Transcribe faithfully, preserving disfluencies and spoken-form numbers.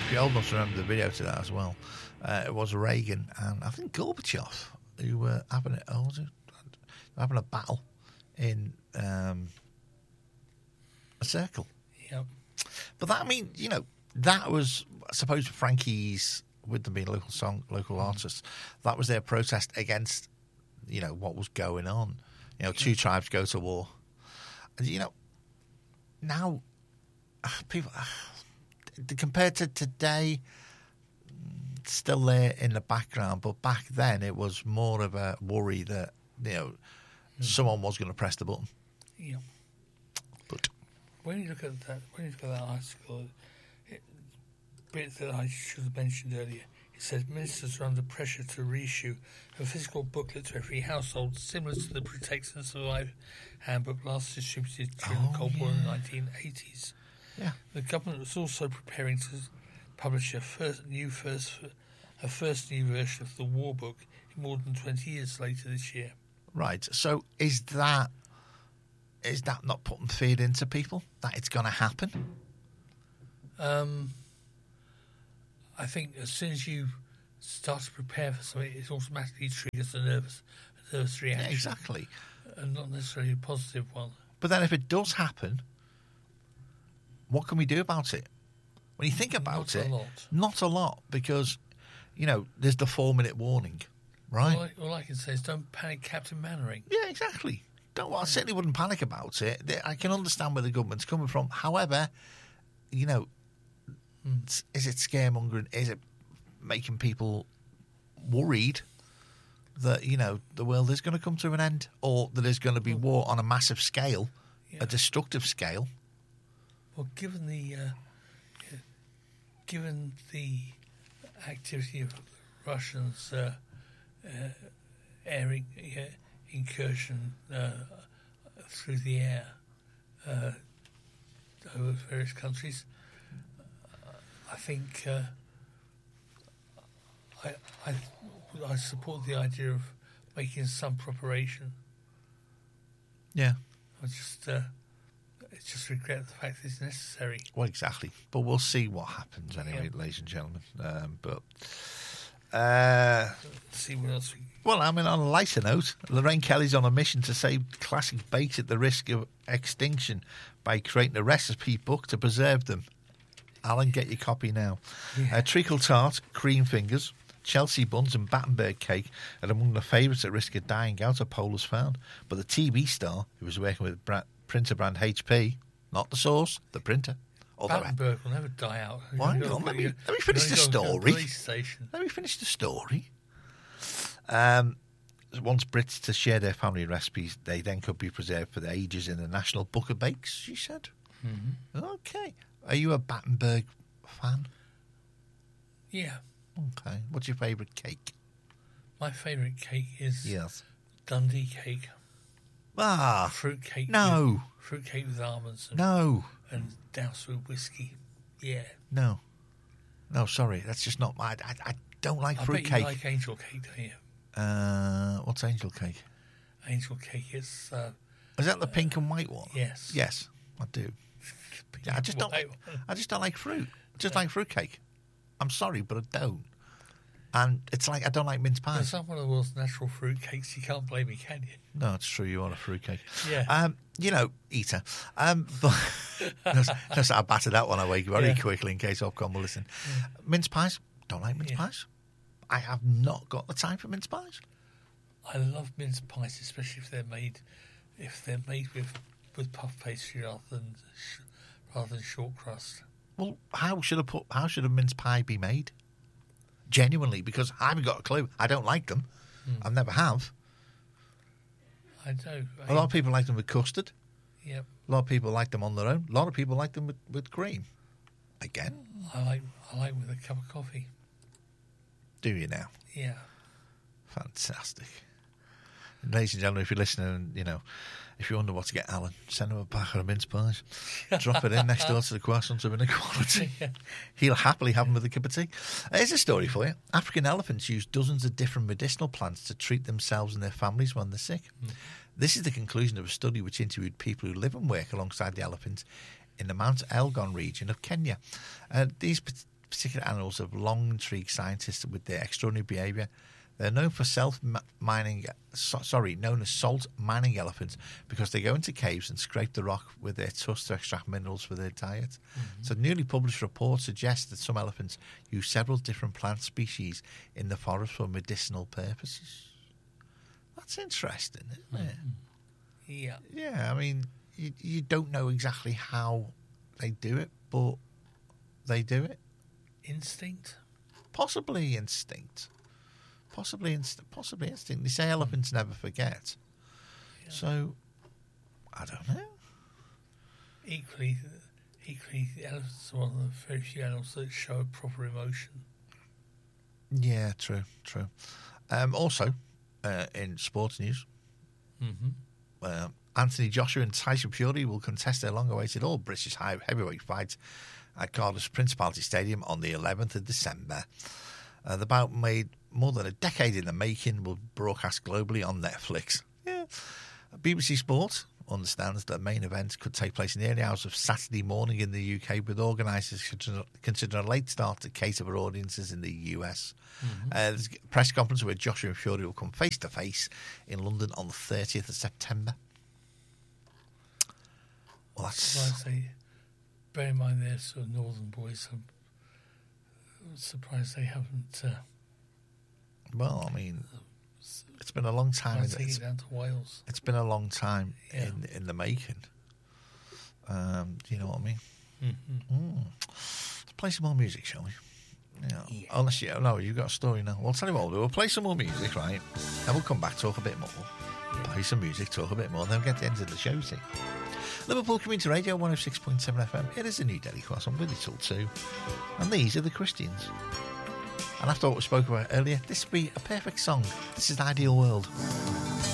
If you're old enough to remember the video to that as well, uh, it was Reagan and I think Gorbachev who were having it. Oh, was it? Having a battle in um, a circle. Yep. But that, I mean, you know, that was, I suppose, Frankie's, with them being local song, local mm. artists, that was their protest against, you know, what was going on. You know, two tribes go to war. And, you know, now, people, compared to today, still there in the background, but back then it was more of a worry that, you know, mm. someone was going to press the button. Yeah. But when you look at that, when you look at that article, it, bit that I should have mentioned earlier, it says ministers are under pressure to reissue a physical booklet to every household, similar to the Protect and Survive handbook last distributed during oh, the Cold yeah. War in the nineteen eighties. Yeah. The government was also preparing to publish a first new first a first new version of the War Book more than twenty years later this year. Right. So is that is that not putting fear into people that it's going to happen? Um, I think as soon as you start to prepare for something, it automatically triggers a nervous, a nervous reaction. Yeah, exactly. And not necessarily a positive one. But then if it does happen, what can we do about it? When you think about not it, a lot. not a lot, because, you know, there's the four-minute warning, right? All I, all I can say is don't panic, Captain Mannering. Yeah, exactly. Don't. Well, I certainly wouldn't panic about it. I can understand where the government's coming from. However, you know, mm. is it scaremongering? Is it making people worried that, you know, the world is going to come to an end, or that there's going to be well, war on a massive scale, yeah. a destructive scale? Well, given the uh, yeah, given the activity of the Russians' uh, uh, air in, uh, incursion uh, through the air uh, over various countries, uh, I think uh, I, I I support the idea of making some preparation. Yeah, I just. Uh, It's just regret the fact that it's necessary. Well, exactly. But we'll see what happens anyway, yeah. ladies and gentlemen. Um, but uh, Let's see what else we... Well, I mean, on a lighter note, Lorraine Kelly's on a mission to save classic bakes at the risk of extinction by creating a recipe book to preserve them. Alan, get your copy now. Yeah. Uh, treacle tart, cream fingers, Chelsea buns and Battenberg cake are among the favourites at risk of dying out, a poll has found. But the T V star, who was working with Brad printer brand H P, not the source, the printer. Battenberg will never die out. Why not? Let me, let me finish the story. Let me finish the story. Um, once Brits to share their family recipes, they then could be preserved for the ages in the National Book of Bakes, she said. Mm-hmm. Okay. Are you a Battenberg fan? Yeah. Okay. What's your favourite cake? My favourite cake is yes. Dundee cake. Ah, fruit cake. No, with, fruit cake with almonds. And, no, and doused with whiskey. Yeah. No, no. Sorry, that's just not my. I, I don't like I fruit bet cake. You like angel cake, don't you? Uh, what's angel cake? Angel cake is. Uh, is that the uh, pink and white one? Yes. Yes, I do. Yeah, I just don't. Like, I just don't like fruit. I just yeah. like fruit cake. I'm sorry, but I don't. And it's like I don't like mince pies. It's not one of the world's natural fruit cakes. You can't blame me, can you? No, it's true. You are a fruit cake. Yeah. Um, you know, eater. Um, but just, I battered that one away very yeah. quickly in case Ofcom will listen. Yeah. Mince pies. Don't like mince yeah. pies. I have not got the time for mince pies. I love mince pies, especially if they're made if they're made with, with puff pastry rather than rather than short crust. Well, how should a put? How should a mince pie be made? Genuinely, because I haven't got a clue. I don't like them. Mm. I never have. I do. I a lot of people like them with custard. Yep. A lot of people like them on their own. A lot of people like them with, with cream. Again. I like I like with a cup of coffee. Do you now? Yeah. Fantastic. And ladies and gentlemen, if you're listening, and you know, if you wonder what to get Alan, send him a packet of mince pies. Drop it in next door to the croissants of inequality. Yeah. He'll happily have them with a cup of tea. Here's a story for you. African elephants use dozens of different medicinal plants to treat themselves and their families when they're sick. Mm. This is the conclusion of a study which interviewed people who live and work alongside the elephants in the Mount Elgon region of Kenya. Uh, these particular animals have long intrigued scientists with their extraordinary behaviour. They're known for self-mining, so, sorry, known as salt mining elephants because they go into caves and scrape the rock with their tusks to extract minerals for their diet. Mm-hmm. So newly published reports suggest that some elephants use several different plant species in the forest for medicinal purposes. That's interesting, isn't it? Mm-hmm. Yeah. Yeah, I mean, you, you don't know exactly how they do it, but they do it. Instinct? Possibly instinct. Possibly, inst- possibly instinct. They say elephants never forget. Yeah. So, I don't know. Equally, equally, the elephants are one of the very few animals that show a proper emotion. Yeah, true, true. Um, also, uh, in sports news, mm-hmm. uh, Anthony Joshua and Tyson Fury will contest their long-awaited all-British high heavyweight fight at Cardiff's Principality Stadium on the eleventh of December. Uh, the bout, made more than a decade in the making, will broadcast globally on Netflix. Yeah. B B C Sport understands that the main event could take place in the early hours of Saturday morning in the U K, with organisers considering a late start to cater for audiences in the U S. Mm-hmm. Uh, there's a press conference where Joshua and Fury will come face-to-face in London on the thirtieth of September. Well, that's... They, bear in mind they're sort of northern boys, so I'm surprised they haven't... Uh, well, I mean... It's been a long time. Take it down to Wales. It's been a long time yeah. in in the making. Um, do you know what I mean? Mm-hmm. Mm. Let's play some more music, shall we? Yeah. yeah. Unless you, no, you've got a story now. Well, I'll tell you what we'll do. We'll play some more music, right? Then we'll come back, talk a bit more. Yeah. Play some music, talk a bit more. Then we'll get to the end of the show, see? Liverpool Community Radio, one oh six point seven F M. It is a new daily class. I'm with you till two. And these are the Christians. And after what we spoke about earlier, this would be a perfect song. This is the Ideal World.